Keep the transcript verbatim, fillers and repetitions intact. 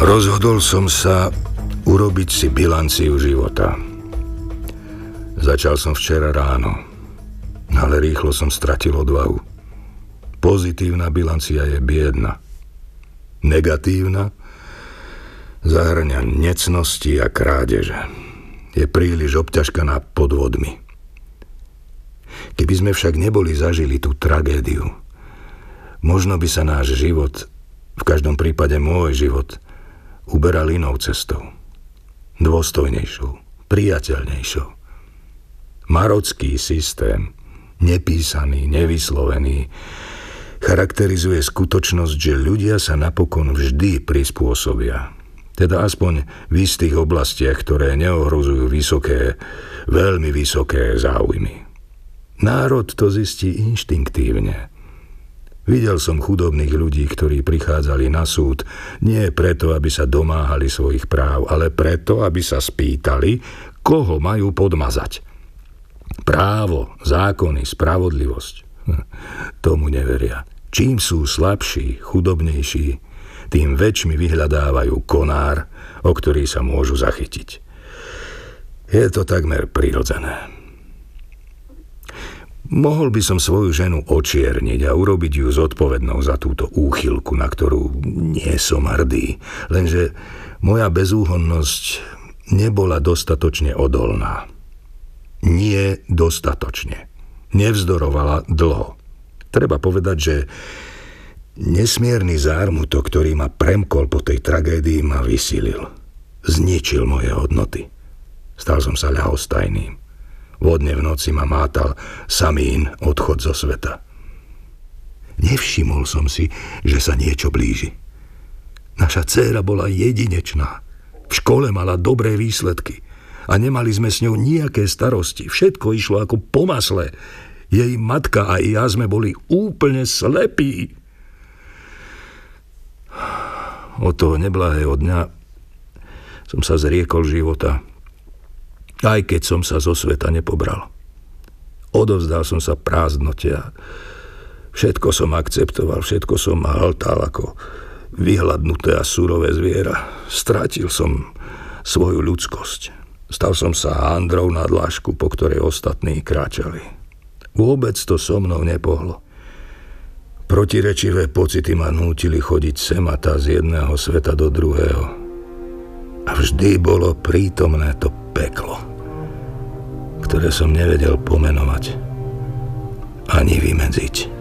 Rozhodol som sa urobiť si bilanciu života. Začal som včera ráno, ale rýchlo som stratil odvahu. Pozitívna bilancia je biedna. Negatívna zahŕňa necnosti a krádeže. Je príliš obťažkaná podvodmi. Keby sme však neboli zažili tú tragédiu, možno by sa náš život, v každom prípade môj život, uberal inou cestou. Dôstojnejšou, priateľnejšou. Marocký systém, nepísaný, nevyslovený, charakterizuje skutočnosť, že ľudia sa napokon vždy prispôsobia. Teda aspoň v istých oblastiach, ktoré neohrozujú vysoké, veľmi vysoké záujmy. Národ to zistí inštinktívne. Videl som chudobných ľudí, ktorí prichádzali na súd nie preto, aby sa domáhali svojich práv, ale preto, aby sa spýtali, koho majú podmazať. Právo, zákony, spravodlivosť. Tomu neveria. Čím sú slabší, chudobnejší, tým väčšmi vyhľadávajú konár, o ktorý sa môžu zachytiť. Je to takmer prirodzené. Mohol by som svoju ženu očierniť a urobiť ju zodpovednou za túto úchylku, na ktorú nie som hrdý, lenže moja bezúhonnosť nebola dostatočne odolná. Nie dostatočne. Nevzdorovala dlho. Treba povedať, že nesmierny zármutok, ktorý ma premkol po tej tragédii, ma vysilil. Zničil moje hodnoty. Stal som sa ľahostajným. Vodne v noci ma mátal samín odchod zo sveta. Nevšimol som si, že sa niečo blíži. Naša dcéra bola jedinečná. V škole mala dobré výsledky a nemali sme s ňou nejaké starosti. Všetko išlo ako po masle. Jej matka a ja sme boli úplne slepí. Od toho neblahého dňa som sa zriekol života, aj keď som sa zo sveta nepobral. Odovzdal som sa prázdnote a všetko som akceptoval, všetko som hltal ako vyhladnuté a surové zviera. Stratil som svoju ľudskosť. Stal som sa handrou na dlážku, po ktorej ostatní kráčali. Vôbec to so mnou nepohlo. Protirečivé pocity ma nútili chodiť sem a tá z jedného sveta do druhého. A vždy bolo prítomné to peklo, ktoré som nevedel pomenovať ani vymedziť.